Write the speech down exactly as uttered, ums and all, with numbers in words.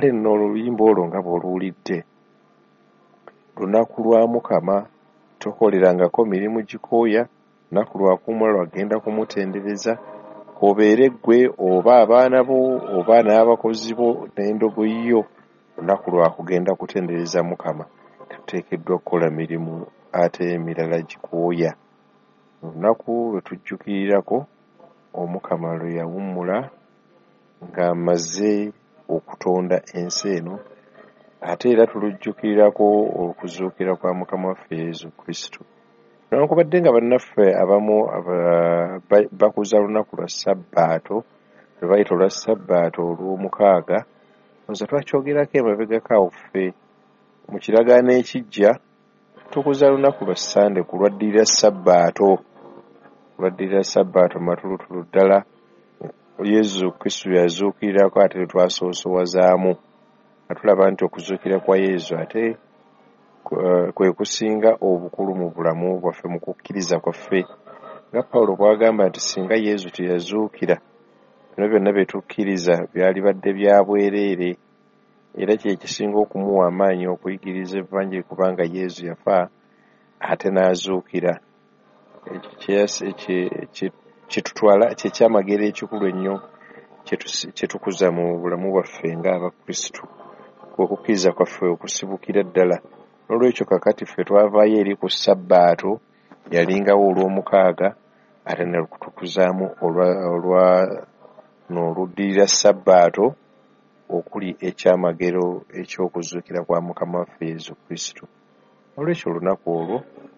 kale nno oluyimba olwo nga bw'oluwulidde, lunaku lwa Mukama tokolerangako mirimu gikooya, lunaku lwa kuumula lwagenda kumutendereza, obeere ggwe oba abaana bo oba n'abakozi bo n'endogoyi yo, lunaku lwa kugenda kutendereza Mukama. Tuteekeddwa kukola mirimu ate emirala gikooya. Olunaku lwe tujjukirirako Omukama lwe yawummula ng'amaze okutonda ensi eno, ate era tulujjukirirako okuzuukira kwa Mukama waffe Yesu Kristo. Newankubadde nga bannaffe abamu bakuza lunaku lwa Ssabaato lwe bayita olwa Ssabaato olw'omukaaga, nze twakyogerako emabegako awo ffe mu kiragaano ekijja tukuza lunaku lwa Sande ku lwaddirira Ssabaato, lwaddirira Ssabaato matulutulu ddala Yesu Kristo yazuukirirako ate twasoosowazaamu nga tulaba nti okuzuukira kwa Yesu ate kwe kusinga obukulu mu bulamu bwaffe mu kukkiriza kwaffe, nga Pawulo bw'agamba nti singa Yesu teyazuukira bino byonna bye tukkiriza byali badde bya bwereere, era kye kisinga okumuwa amaanyi okuyigiriza evvanjiri kubanga Yesu yafa ate n'azuukira. Kitutwala kye kyamagero ekikulu ennyo kye tukuza mu bulamu bwaffe ng'Abakristo, kwe kukkiriza kwaffe okusibukira ddala. N'olwekyo kakati ffe twavaayo eri ku Ssabaato yalingawo olw'omukaaga ate ne kutukuzaamu olwa n'oluddirira Ssabaato okuli ekyamagero eky'okuzuukira kwa Mukama waffe Yesu Kristo. Olwekyo olunaku olwo